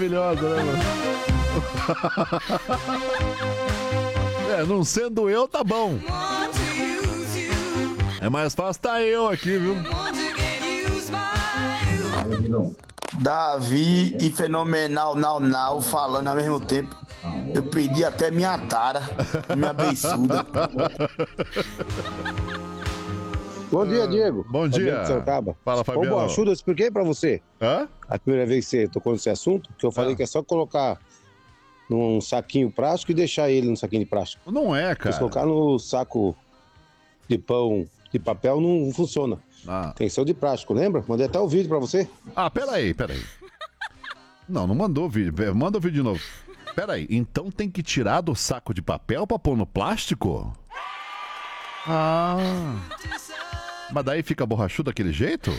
Maravilhosa, né, mano? Não sendo eu, tá bom. É mais fácil tá eu aqui, viu? Davi e Fenomenal Now falando ao mesmo tempo. Eu perdi até minha tara, minha beiçuda. Bom dia, Diego. Bom dia. Fala, Fabiano. Ô, Borrachudo, eu expliquei pra você. Hã? A primeira vez que você tocou nesse assunto, que eu falei que é só colocar num saquinho plástico e deixar ele no saquinho de plástico. Não é, cara. Se colocar no saco de pão de papel, não funciona. Tem que ser o de plástico, lembra? Mandei até o vídeo pra você. Peraí. Não mandou o vídeo. Manda o vídeo de novo. Peraí, então tem que tirar do saco de papel pra pôr no plástico? Mas daí fica borrachudo daquele jeito?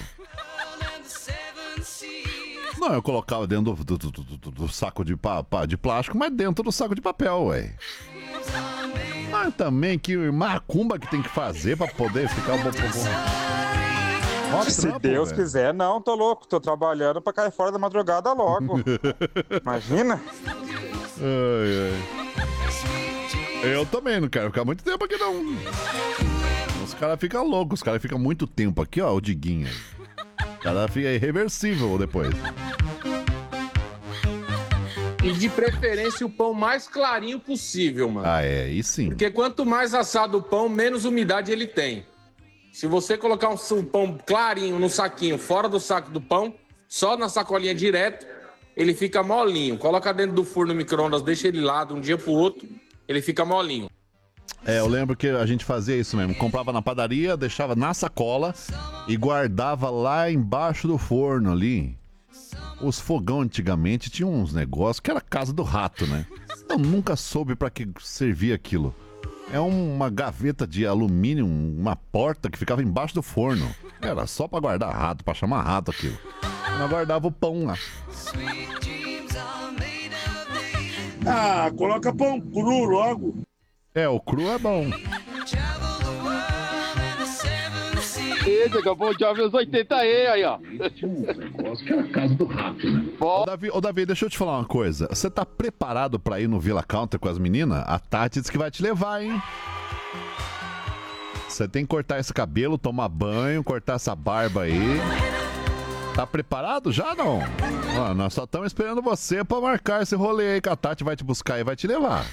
Não, eu colocava dentro do saco de plástico, mas dentro do saco de papel, ué. Mas também que macumba que tem que fazer pra poder ficar bom. Se Deus quiser, não, tô louco. Tô trabalhando pra cair fora da madrugada logo. Imagina? Eu também não quero ficar muito tempo aqui, não. Os caras ficam loucos, os caras ficam muito tempo aqui, ó, o Diguinho. O cara fica irreversível depois. E de preferência o pão mais clarinho possível, mano. Aí sim. Porque quanto mais assado o pão, menos umidade ele tem. Se você colocar um pão clarinho no saquinho, fora do saco do pão, só na sacolinha direto, ele fica molinho. Coloca dentro do forno no micro-ondas, deixa ele lá de um dia pro outro, ele fica molinho. Eu lembro que a gente fazia isso mesmo. Comprava na padaria, deixava na sacola e guardava lá embaixo do forno ali. Os fogão antigamente tinham uns negócios que era casa do rato, né? Eu nunca soube pra que servia aquilo. É uma gaveta de alumínio, uma porta que ficava embaixo do forno. Era só pra guardar rato, pra chamar rato aquilo. Eu guardava o pão lá. Coloca pão cru logo. O cru é bom. Diego, bom dia, os 80 aí, ó. Negócio que era a casa do rato, né? Ô, Davi, deixa eu te falar uma coisa. Você tá preparado pra ir no Villa Country com as meninas? A Tati disse que vai te levar, hein? Você tem que cortar esse cabelo, tomar banho, cortar essa barba aí. Tá preparado já, não? Nós só estamos esperando você pra marcar esse rolê aí, que a Tati vai te buscar e vai te levar.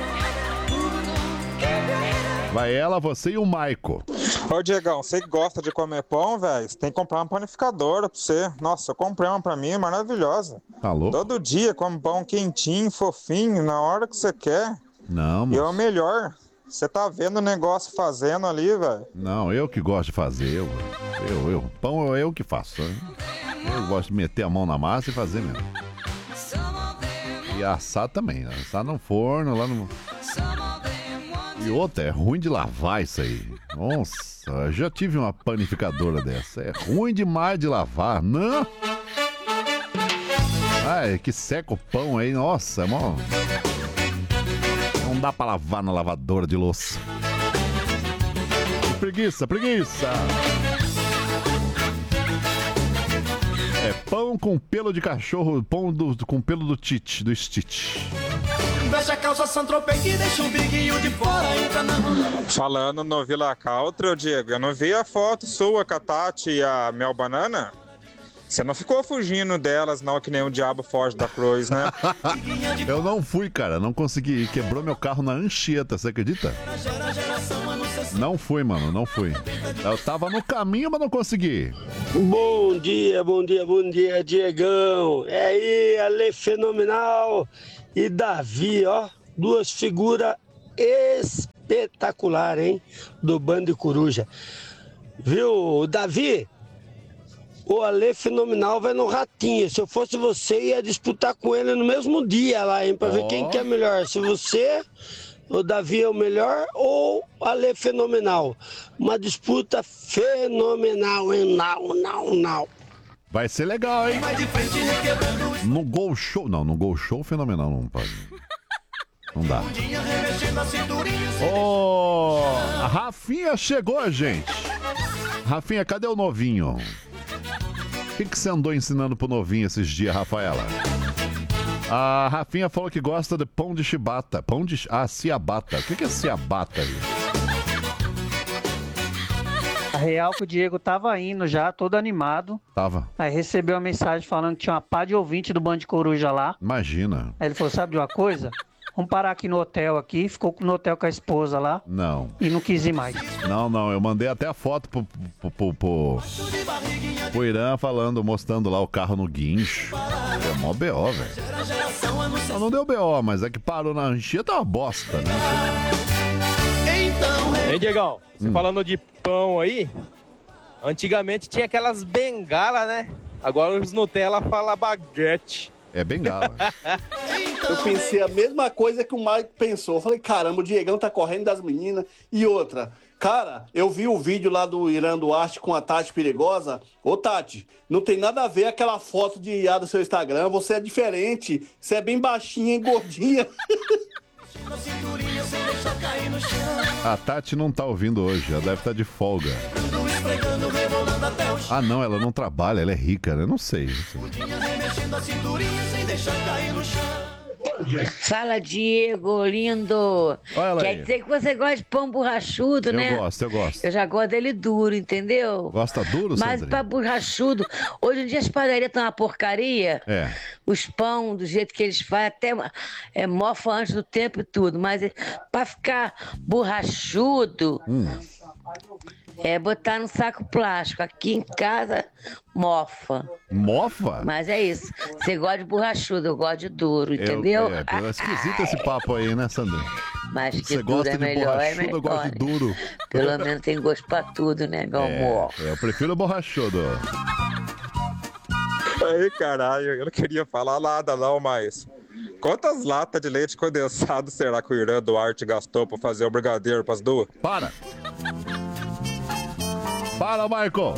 Vai ela, você e o Maico. Ô, Diegão, você que gosta de comer pão, velho, você tem que comprar uma panificadora pra você. Nossa, eu comprei uma pra mim, maravilhosa. Tá louco? Todo dia come pão quentinho, fofinho, na hora que você quer. Não, mano. E é o melhor. Você tá vendo o negócio fazendo ali, velho. Não, eu que gosto de fazer. Pão é eu que faço. Eu gosto de meter a mão na massa e fazer mesmo. E assar também. Assar no forno, lá no... E outra, é ruim de lavar isso aí. Nossa, eu já tive uma panificadora dessa. É ruim demais de lavar. Não! Ai, que seca o pão aí. Nossa, é mó... Não dá pra lavar na lavadora de louça. Preguiça. É pão com pelo de cachorro, pão com pelo do Stitch. Veste a calça Santropei que deixa o biguinho de fora, entra na... Falando no Villa Country, Diego, eu não vi a foto sua com a Tati e a Mel Banana? Você não ficou fugindo delas, não, que nem o diabo foge da cruz, né? Eu não fui, cara, não consegui ir. Quebrou meu carro na Anchieta, você acredita? Não fui, mano, não fui. Eu tava no caminho, mas não consegui. Bom dia, Diegão. É aí, Ale Fenomenal e Davi, ó. Duas figuras espetaculares, hein? Do Bando de Coruja. Viu, Davi? O Ale Fenomenal vai no Ratinho. Se eu fosse você, ia disputar com ele no mesmo dia lá, hein? Pra ver quem que é melhor. Se você, o Davi é o melhor ou o Ale Fenomenal. Uma disputa fenomenal, hein? Não. Vai ser legal, hein? No Gol Show. Não, no Gol Show fenomenal não pode. Não dá. A Rafinha chegou, gente. Rafinha, cadê o novinho? O que você andou ensinando pro novinho esses dias, Rafaela? A Rafinha falou que gosta de pão de chibata. Ciabatta. O que é ciabatta aí? A real que o Diego tava indo já, todo animado. Tava. Aí recebeu uma mensagem falando que tinha uma pá de ouvinte do Band Coruja lá. Imagina. Aí ele falou, sabe de uma coisa? Vamos parar aqui no hotel aqui. Ficou no hotel com a esposa lá. Não. E não quis ir mais. Não. Eu mandei até a foto pro Irã mostrando lá o carro no guincho. É mó BO, velho. Não deu BO, mas é que parou na Anchieta, é uma bosta, né? Ei, Diegão, você falando de pão aí, antigamente tinha aquelas bengalas, né? Agora os Nutella falam baguete. É bengala. Eu pensei a mesma coisa que o Mike pensou. Eu falei, caramba, o Diegão tá correndo das meninas. E outra, cara, eu vi o vídeo lá do Irã Duarte com a Tati Perigosa. Ô, Tati, não tem nada a ver aquela foto de IA do seu Instagram. Você é diferente. Você é bem baixinha e gordinha. A Tati não tá ouvindo hoje, ela deve estar de folga. Ah, não, ela não trabalha, ela é rica, né? Não sei. Fala, Diego, lindo. Quer dizer que você gosta de pão borrachudo, né? Eu gosto. Eu já gosto dele duro, entendeu? Gosta duro, Mas Sandrinha? pra borrachudo, hoje em dia as padarias estão uma porcaria. É. Os pão, do jeito que eles fazem, até mofa antes do tempo e tudo. Mas pra ficar borrachudo, é botar no saco plástico. Aqui em casa, mofa. Mofa? Mas é isso. Você gosta de borrachudo, eu gosto de duro, entendeu? É esquisito esse papo aí, né, Sandrinha? Mas que Você duro gosta é de melhor, borrachudo, eu gosto de duro. Pelo menos tem gosto pra tudo, né, meu amor? Eu prefiro borrachudo. Aí, caralho, eu não queria falar nada não, mas... Quantas latas de leite condensado será que o Irã Duarte gastou pra fazer o brigadeiro pras duas? Para, Michael!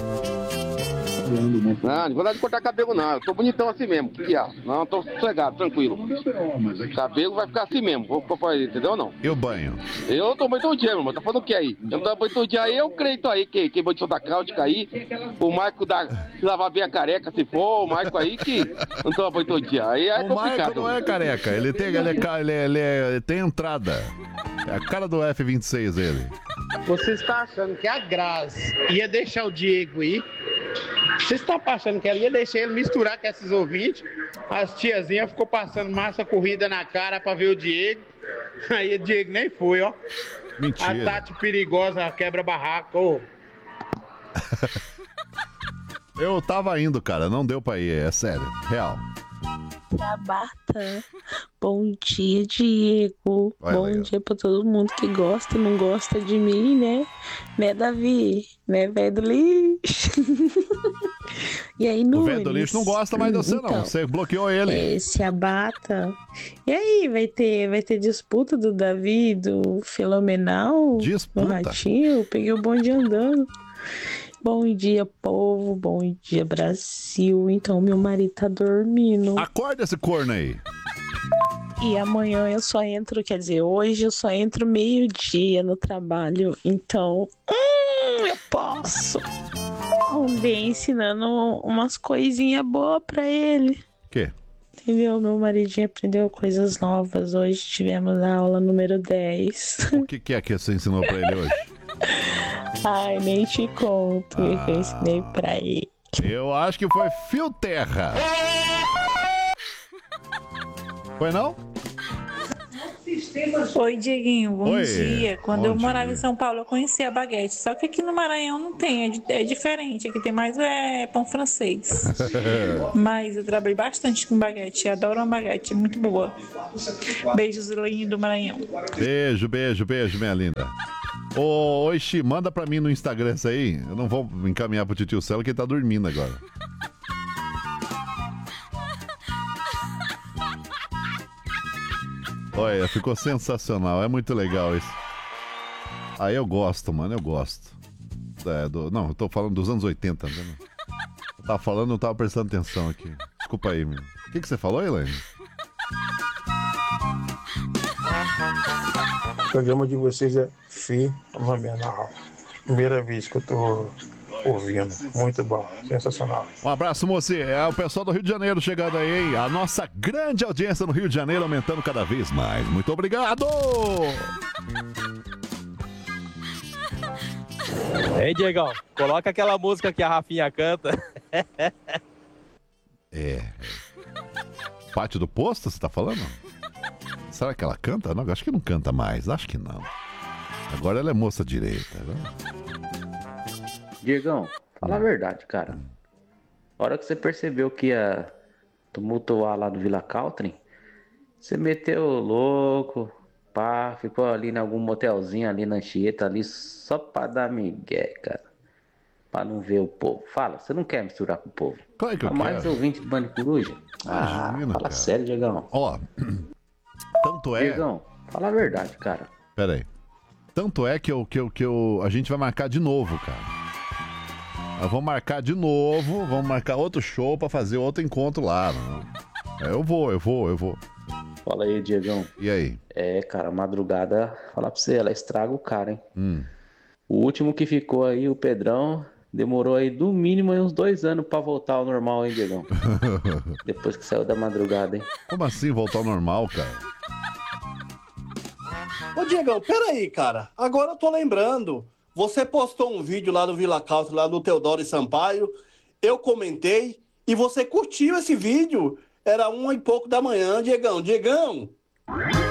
Não vou dar de cortar cabelo não, eu tô bonitão assim mesmo. Aqui, ó. Não, tô sossegado, tranquilo. Cabelo vai ficar assim mesmo, vou fazer, entendeu ou não? E o banho? Eu tomo banho todo dia, meu irmão, tá falando o que aí? Eu não tomo banho todo dia aí, eu creio aí, que banho de soltar cáustica aí, o Maico se lavar bem a careca se for, o Maico aí que não toma banho todo dia, aí é o complicado. Michael não é careca, ele tem entrada. É a cara do F-26 ele. Você está achando que a Grazi ia deixar o Diego ir? Você está achando que ela ia deixar ele misturar com esses ouvintes? As tiazinhas ficou passando massa corrida na cara pra ver o Diego. Aí o Diego nem foi, ó. Mentira. A Tati Perigosa quebra barraco. Ô. Eu tava indo, cara, não deu pra ir, é sério, real. Tabata. Bom dia, Diego. Bom dia pra todo mundo que gosta e não gosta de mim, né? Né, Davi? Né, velho do lixo? E aí, Nunes? O velho do lixo não gosta mais de você, não. Você bloqueou ele. Esse abata. E aí, vai ter disputa do Davi, do Fenomenal? Disputa? No Ratinho? Eu peguei o bonde andando. Bom dia, povo. Bom dia, Brasil. Então, meu marido tá dormindo. Acorda esse corno aí. E amanhã eu só entro, quer dizer, hoje eu só entro meio-dia no trabalho. Então, eu posso andei ensinando umas coisinhas boas pra ele. Quê? Entendeu? Meu maridinho aprendeu coisas novas. Hoje tivemos a aula número 10. O que é que você ensinou pra ele hoje? Ai, nem te conto o que eu ensinei pra ele. Eu acho que foi fio terra. Foi não? Oi, Dieguinho, bom Oi, dia. Quando bom eu morava dia. em São Paulo, eu conhecia a baguete. Só que aqui no Maranhão não tem, é diferente. Aqui tem mais pão francês. Mas eu trabalhei bastante com baguete. Adoro uma baguete, é muito boa. Beijos, lindo do Maranhão. Beijo, beijo, beijo, minha linda. Ô, Oxi, manda pra mim no Instagram isso aí. Eu não vou encaminhar pro tio Celo que ele tá dormindo agora. Olha, ficou sensacional. É muito legal isso. Aí eu gosto, mano, eu gosto. Não, eu tô falando dos anos 80, né? Eu tava falando, não tava prestando atenção aqui. Desculpa aí, meu. O que você falou, Elaine? O programa de vocês é fenomenal. Primeira vez que eu tô ouvindo. Muito bom, sensacional. Um abraço, moci. É o pessoal do Rio de Janeiro chegando aí, hein? A nossa grande audiência no Rio de Janeiro aumentando cada vez mais. Muito obrigado! Ei, Diegão, coloca aquela música que a Rafinha canta. Pátio do Posto, você tá falando? Será que ela canta? Não, acho que não canta mais, acho que não. Agora ela é moça direita. Né? Diegão, fala a verdade, cara. A hora que você percebeu que ia tumultuar lá do Vila Country, você meteu o louco, pá, ficou ali em algum motelzinho ali na Anchieta, ali só pra dar migué, cara. Pra não ver o povo. Fala, você não quer misturar com o povo. Claro que eu mais quero. ouvinte do Bande Coruja? Imagina, fala cara. sério, Diegão. Ó, tanto é... Diegão, fala a verdade, cara. Pera aí. Tanto é que a gente vai marcar de novo, cara. Nós vamos marcar de novo, vamos marcar outro show pra fazer outro encontro lá. Né? Eu vou. Fala aí, Diegão. E aí? É, cara, madrugada, falar pra você, ela estraga o cara, hein? Hum. O último que ficou aí, o Pedrão, demorou aí do mínimo aí uns 2 anos pra voltar ao normal, hein, Diegão? Depois que saiu da madrugada, hein? Como assim voltar ao normal, cara? Ô, Diegão, peraí, cara. Agora eu tô lembrando. Você postou um vídeo lá do Vila Country, lá do Teodoro e Sampaio. Eu comentei e você curtiu esse vídeo. Era 1h e pouco da manhã, Diegão. Diegão,